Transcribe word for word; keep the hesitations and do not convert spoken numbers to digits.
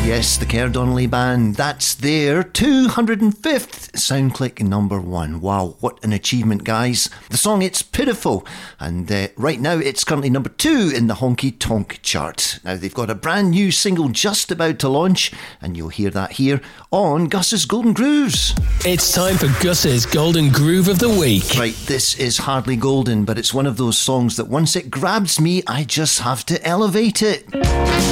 Yes, the Kerr Donnelly Band. That's their two hundred fifth SoundClick number one. Wow, what an achievement, guys. The song, it's Pitiful, and uh, right now it's currently number two in the Honky Tonk chart. Now, they've got a brand new single just about to launch, and you'll hear that here on Gus's Golden Grooves. It's time for Gus's Golden Groove of the Week. Right, this is hardly golden, but it's one of those songs that once it grabs me, I just have to elevate it.